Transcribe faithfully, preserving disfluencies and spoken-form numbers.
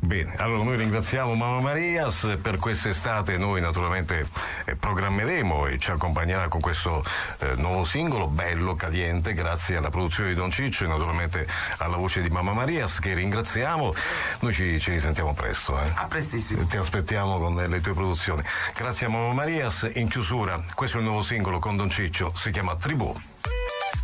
Bene, allora noi ringraziamo Mamma Marias per quest'estate. Noi naturalmente eh, programmeremo e ci accompagnerà con questo eh, nuovo singolo bello, caliente, grazie alla produzione di Don Ciccio e naturalmente alla voce di Mamma Marias, che ringraziamo. Noi ci, ci risentiamo presto. Eh. A prestissimo. Ti aspettiamo con le tue produzioni. Grazie a Mamma Marias. In chiusura, questo è il nuovo singolo con Don Ciccio, si chiama Tribù.